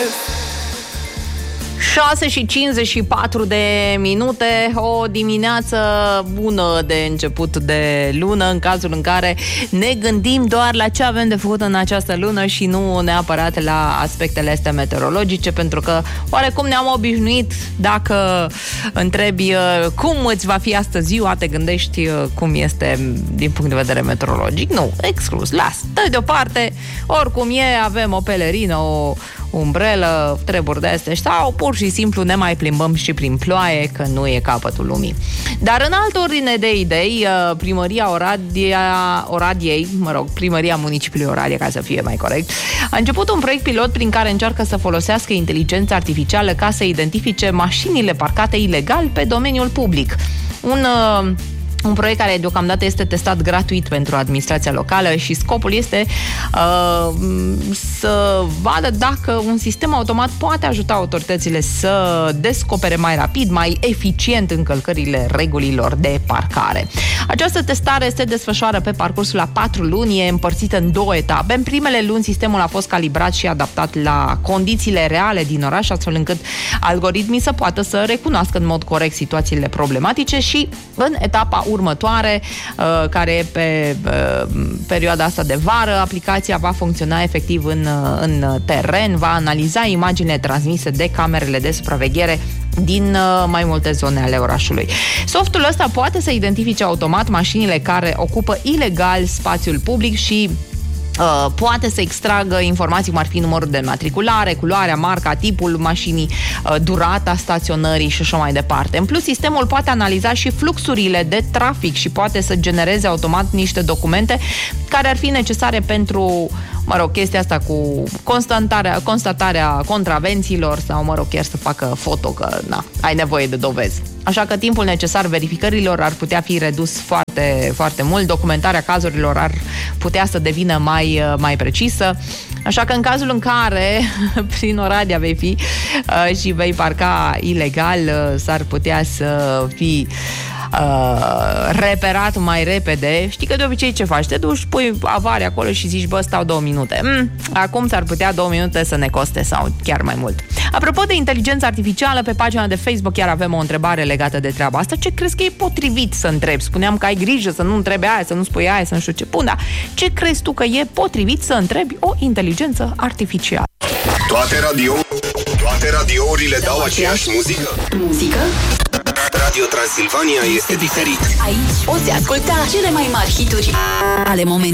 6:54, o dimineață bună de început de lună, în cazul în care ne gândim doar la ce avem de făcut în această lună și nu neapărat la aspectele astea meteorologice, pentru că oarecum ne-am obișnuit. Dacă întrebi cum îți va fi astăzi ziua, te gândești cum este din punct de vedere meteorologic. Nu, exclus, las, dă deoparte, oricum e, avem o pelerină, o umbrelă, treburi de astea, sau pur și simplu ne mai plimbăm și prin ploaie, că nu e capătul lumii. Dar în altă ordine de idei, Primăria Municipiului Oradea, ca să fie mai corect, a început un proiect pilot prin care încearcă să folosească inteligența artificială ca să identifice mașinile parcate ilegal pe domeniul public. Un proiect care deocamdată este testat gratuit pentru administrația locală și scopul este să vadă dacă un sistem automat poate ajuta autoritățile să descopere mai rapid, mai eficient încălcările regulilor de parcare. Această testare se desfășoară pe parcursul a 4 luni, e împărțită în 2 etape. În primele luni, sistemul a fost calibrat și adaptat la condițiile reale din oraș, astfel încât algoritmii să poată să recunoască în mod corect situațiile problematice și în etapa următoare, care e pe perioada asta de vară, aplicația va funcționa efectiv în teren, va analiza imaginile transmise de camerele de supraveghere din mai multe zone ale orașului. Softul ăsta poate să identifice automat mașinile care ocupă ilegal spațiul public și poate să extragă informații cum ar fi numărul de matriculare, culoarea, marca, tipul mașinii, durata staționării și așa mai departe. În plus, sistemul poate analiza și fluxurile de trafic și poate să genereze automat niște documente care ar fi necesare pentru, chestia asta cu constatarea contravențiilor sau, chiar să facă foto, că ai nevoie de dovezi. Așa că timpul necesar verificărilor ar putea fi redus foarte, foarte mult. Documentarea cazurilor ar putea să devină mai precisă. Așa că în cazul în care prin Oradea vei fi și vei parca ilegal, s-ar putea să fii reperat mai repede. Știi că de obicei ce faci? Te duci, pui avarii acolo și zici, stau 2 minute. Acum s-ar putea 2 minute să ne coste sau chiar mai mult. Apropo de inteligență artificială, pe pagina de Facebook chiar avem o întrebare legată de treaba asta. Ce crezi că e potrivit să întrebi? Spuneam că ai grijă să nu întrebi aia, să nu spui aia, să nu știu ce. Bun, da. Ce crezi tu că e potrivit să întrebi o inteligență artificială? Toate radiourile dau aceeași muzică? Muzică? Radio Transilvania este diferit. Aici poți asculta cele mai mari hituri ale momentului.